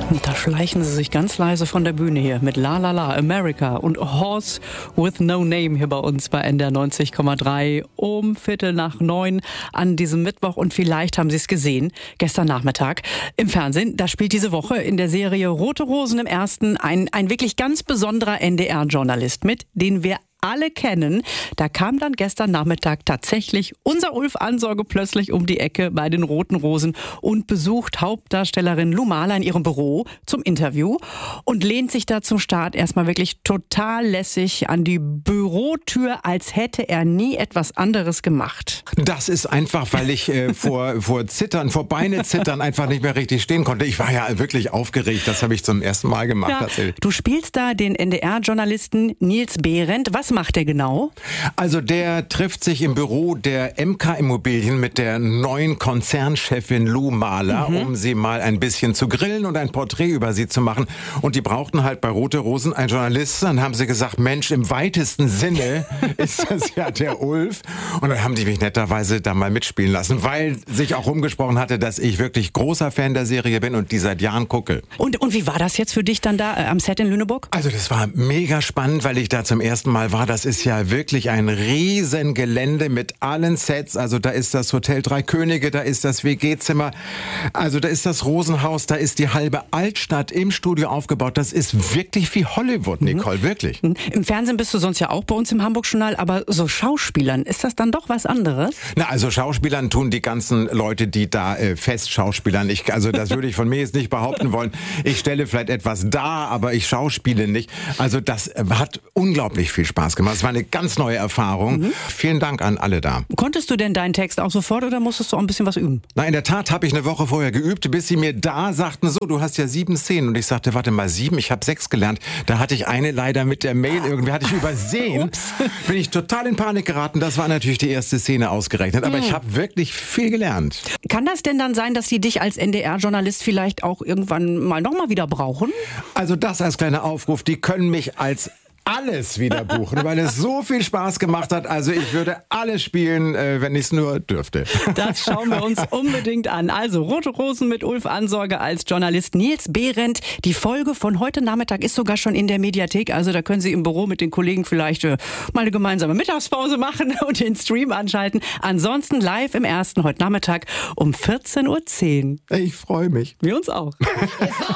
Da schleichen sie sich ganz leise von der Bühne hier mit La La La, America und Horse with No Name hier bei uns bei NDR 90,3 um 8:45 an diesem Mittwoch. Und vielleicht haben Sie es gesehen, gestern Nachmittag im Fernsehen. Da spielt diese Woche in der Serie Rote Rosen im Ersten ein wirklich ganz besonderer NDR-Journalist mit, den wir alle kennen. Da kam dann gestern Nachmittag tatsächlich unser Ulf Ansorge plötzlich um die Ecke bei den Roten Rosen und besucht Hauptdarstellerin Lou Mahler in ihrem Büro zum Interview und lehnt sich da zum Start erstmal wirklich total lässig an die Bürotür, als hätte er nie etwas anderes gemacht. Das ist einfach, weil ich vor Beine zittern einfach nicht mehr richtig stehen konnte. Ich war ja wirklich aufgeregt, das habe ich zum ersten Mal gemacht. Ja, du spielst da den NDR-Journalisten Nils Behrendt. Was macht der genau? Also der trifft sich im Büro der MK Immobilien mit der neuen Konzernchefin Lou Mahler, um sie mal ein bisschen zu grillen und ein Porträt über sie zu machen. Und die brauchten halt bei Rote Rosen einen Journalisten. Dann haben sie gesagt, Mensch, im weitesten Sinne ist das ja der Ulf. Und dann haben die mich netterweise da mal mitspielen lassen, weil sich auch rumgesprochen hatte, dass ich wirklich großer Fan der Serie bin und die seit Jahren gucke. Und wie war das jetzt für dich dann da am Set in Lüneburg? Also das war mega spannend, weil ich da zum ersten Mal war. Das ist ja wirklich ein Riesengelände mit allen Sets. Also da ist das Hotel Drei Könige, da ist das WG-Zimmer, also da ist das Rosenhaus, da ist die halbe Altstadt im Studio aufgebaut. Das ist wirklich wie Hollywood, Nicole, wirklich. Im Fernsehen bist du sonst ja auch bei uns im Hamburg-Journal, aber so Schauspielern, ist das dann doch was anderes? Na, also Schauspielern tun die ganzen Leute, die da fest schauspielern. Also das würde ich von mir jetzt nicht behaupten wollen. Ich stelle vielleicht etwas dar, aber ich schauspiele nicht. Also das hat unglaublich viel Spaß gemacht. Es war eine ganz neue Erfahrung. Vielen Dank an alle da. Konntest du denn deinen Text auch sofort oder musstest du auch ein bisschen was üben? Na, in der Tat habe ich eine Woche vorher geübt, bis sie mir da sagten, so, du hast ja 7 Szenen. Und ich sagte, warte mal, 7? Ich habe 6 gelernt. Da hatte ich eine leider mit der Mail irgendwie, hatte ich übersehen. Bin ich total in Panik geraten. Das war natürlich die erste Szene ausgerechnet. Aber ich habe wirklich viel gelernt. Kann das denn dann sein, dass sie dich als NDR-Journalist vielleicht auch irgendwann mal nochmal wieder brauchen? Also das als kleiner Aufruf, die können mich als alles wieder buchen, weil es so viel Spaß gemacht hat. Also ich würde alles spielen, wenn ich es nur dürfte. Das schauen wir uns unbedingt an. Also Rote Rosen mit Ulf Ansorge als Journalist Nils Behrendt. Die Folge von heute Nachmittag ist sogar schon in der Mediathek. Also da können Sie im Büro mit den Kollegen vielleicht mal eine gemeinsame Mittagspause machen und den Stream anschalten. Ansonsten live im Ersten heute Nachmittag um 14:10 Uhr. Ich freue mich. Wir uns auch.